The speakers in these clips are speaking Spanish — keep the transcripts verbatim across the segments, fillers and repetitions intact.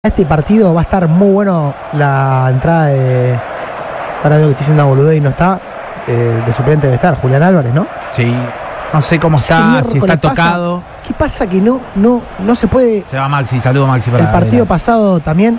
Este partido va a estar muy bueno la entrada de... Ahora veo que estoy haciendo una boludez y no está. Eh, de suplente debe estar Julián Álvarez, ¿no? Sí. No sé cómo está, si está tocado. Pasa, ¿Qué pasa que no, no, no se puede? Se va Maxi, saludo Maxi para el partido pasado también.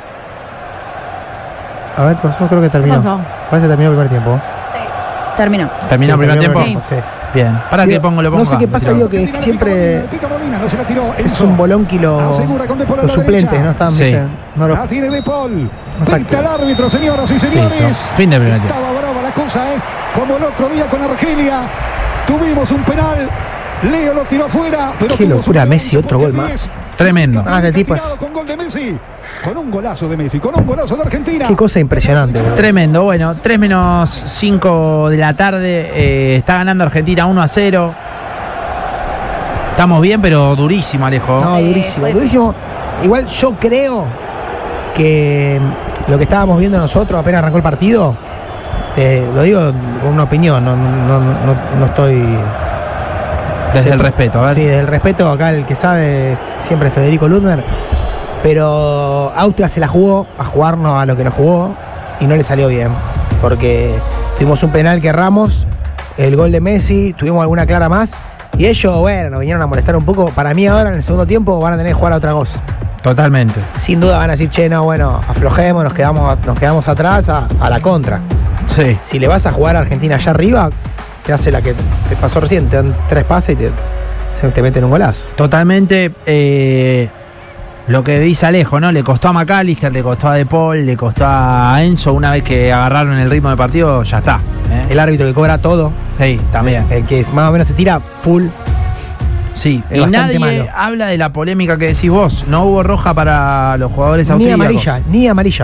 A ver, pasó, creo que terminó. Pasó. Parece que terminó el primer tiempo. Sí. Terminó. ¿Terminó el sí, primer tiempo? tiempo? Sí. Bien. Para que pongo, lo pongo. No sé qué pasa, digo que siempre es un bolonqui los suplentes, ¿no? Están, sí. No lo... La tiene De Paul. Pita el árbitro, señoras y señores. Listo. Fin del primer tiempo. Estaba brava la cosa, ¿eh? Como el otro día con Argelia. Tuvimos un penal. Leo lo tiró afuera. Pero qué locura, Messi, otro gol más. Tremendo. Ah, de tipo es... Con gol de Messi. Con un golazo de Messi, con un golazo de Argentina. Qué cosa impresionante. Tremendo, bueno, tres menos cinco de la tarde, eh, está ganando Argentina uno a cero. Estamos bien, pero durísimo, Alejo. No, durísimo, durísimo. Igual yo creo que lo que estábamos viendo nosotros apenas arrancó el partido, eh, lo digo con una opinión, no, no, no, no estoy... Desde Se, el respeto, a ver. Sí, desde el respeto, acá el que sabe siempre es Federico Lundner. Pero Austria se la jugó a jugarnos a lo que nos jugó y no le salió bien. Porque tuvimos un penal que erramos, el gol de Messi, tuvimos alguna clara más. Y ellos, bueno, nos vinieron a molestar un poco. Para mí ahora en el segundo tiempo van a tener que jugar a otra cosa. Totalmente. Sin duda van a decir, che, no, bueno, aflojemos, nos quedamos, nos quedamos atrás a, a la contra. Sí. Si le vas a jugar a Argentina allá arriba, te hace la que te pasó recién, te dan tres pases y te, se te meten un golazo. Totalmente. Eh, lo que dice Alejo, ¿no? Le costó a McAllister, le costó a De Paul, le costó a Enzo. Una vez que agarraron el ritmo del partido, ya está. ¿eh? El árbitro que cobra todo. Sí, también. El, el que más o menos se tira full. Sí, es y bastante nadie malo. habla de la polémica que decís vos. No hubo roja para los jugadores Ni austríacos. amarilla, ni amarilla.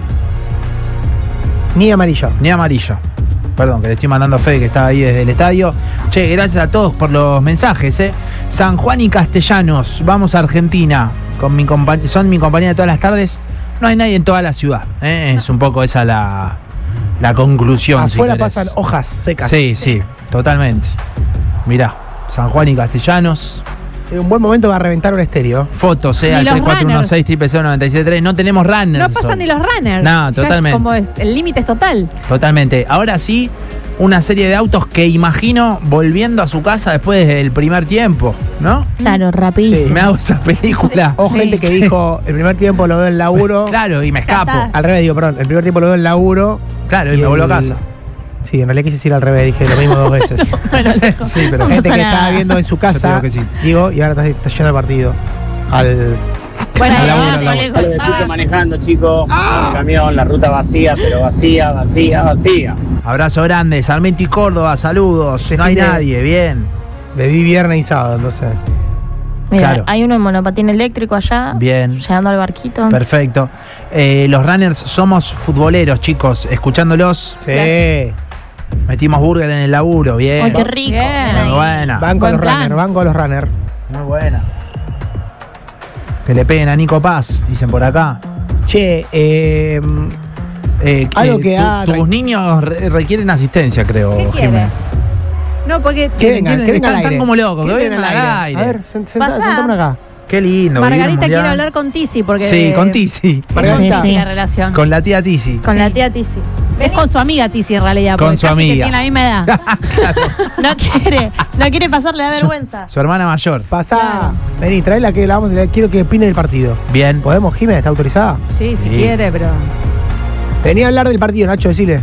Ni amarilla. Ni amarilla. Perdón, que le estoy mandando fe que está ahí desde el estadio. Che, gracias a todos por los mensajes, ¿eh? San Juan y Castellanos, vamos a Argentina. Con mi compañ- son mi compañía de todas las tardes. No hay nadie en toda la ciudad, ¿eh? Es un poco esa la, la conclusión. Afuera si querés. pasan hojas secas. Sí, sí, totalmente. Mirá, San Juan y Castellanos. En un buen momento va a reventar un estéreo. Fotos, eh, Ni al los tres cuatro uno seis, cero cero nueve siete tres. No tenemos runners. No pasan hoy. ni los runners. No, Ya totalmente. Es como es, el límite es total. Totalmente. Ahora sí, una serie de autos que imagino volviendo a su casa después del primer tiempo, ¿no? Claro, rapidísimo. Sí. Me hago esa película. O Sí. gente que dijo, el primer tiempo lo veo en laburo. Claro, y me escapo. Ya está. Al revés, digo, perdón, el primer tiempo lo veo en laburo. Claro, y, me vuelvo a casa. Sí, en realidad quise decir al revés, dije lo mismo dos veces. Sí, pero Gente pasa que nada. estaba viendo en su casa, Yo te digo que sí. digo, y ahora está, está lleno el partido. Al... Bueno, Al laburo, ah, al laburo. Alejo. Lo estoy manejando, chicos. El camión, la ruta vacía, pero vacía, vacía, vacía. Abrazo grande, Sarmiento y Córdoba, saludos. Este No hay fin de- nadie, bien. Bebí viernes y sábado, entonces. Mira, Claro. hay uno en monopatín eléctrico allá. Bien. Llegando al barquito. Perfecto. Eh, los runners somos futboleros, chicos. Escuchándolos, Sí. metimos burger en el laburo, bien. Ay, qué rico. Bien. Muy buena. Van con Buen los plan. runners, van con los runners. Muy buena. Que le peguen a Nico Paz, dicen por acá. Che, eh, Eh, Algo que tu- ha- tus niños re- requieren asistencia, creo. ¿Qué quiere? Jimé. No, porque que vengan, que vengan están- al aire. están como locos, que Que vengan al aire. A ver, sen- senta- Pasá. sentámonos acá. Qué lindo. Margarita vivir un quiere mundial. hablar con Tizi porque Sí, con Tizi. es Margarita. con Tizi Sí, sí. la relación. Con la tía Tizi. Con Sí. la tía Tizi. Es con su amiga Tizi en realidad. Con porque su casi que amiga. tiene la misma edad. No quiere, no quiere pasarle, da vergüenza. Su hermana mayor. Pasá, Claro. vení, traela que la vamos, la- quiero que opine del partido. Bien. ¿Podemos, Jiménez? ¿Está autorizada? Sí, si Sí. quiere, pero. Vení a hablar del partido, Nacho, decile.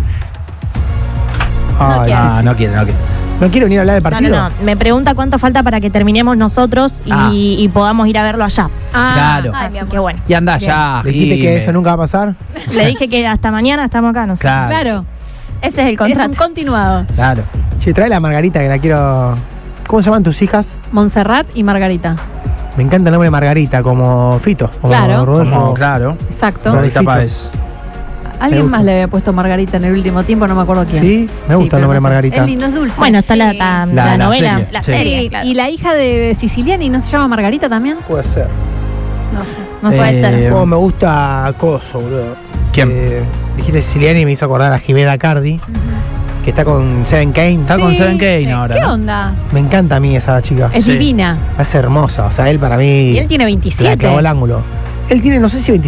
Ay, quiere. Ah, sí. no quiere, no quiere. ¿No quiero venir a hablar del No, partido? no, no. Me pregunta cuánto falta para que terminemos nosotros y, Ah. y podamos ir a verlo allá. Ah, Claro. ay, mi Así amor. que bueno. Y anda ya, ¿Le dijiste que Jimé. eso nunca va a pasar? Le dije que hasta mañana estamos acá, no sé. Claro. Claro. Ese es el Es contrato. un continuado. Claro. Che, trae la Margarita que la quiero. ¿Cómo se llaman tus hijas? Montserrat y Margarita. Me encanta el nombre de Margarita, como Fito. Como Claro. Rodolfo. Como, claro. Exacto. Rodolfito. Margarita Páez. Me Alguien gusta. más le había puesto Margarita en el último tiempo, no me acuerdo quién. Sí, me gusta el pero nombre de no sé. Margarita. Es lindo, es dulce. Bueno, está la, Sí. la, La- la la novela. serie. La Sí. serie, Sí, claro. y la hija de Siciliani no se llama Margarita también. Puede ser. No sé. No Eh, puede ser. Oh, me gusta Coso, boludo. ¿Quién? Eh, dijiste Siciliani y me hizo acordar a Jimena Cardi, que está con Seven Kane. Está con Seven Kane sí. ahora, ¿Qué ¿no? onda? Me encanta a mí esa chica. Es Sí. divina. Es hermosa. O sea, él para mí. Y él tiene la veintisiete. clavó al ángulo. Él tiene, no sé si veinticinco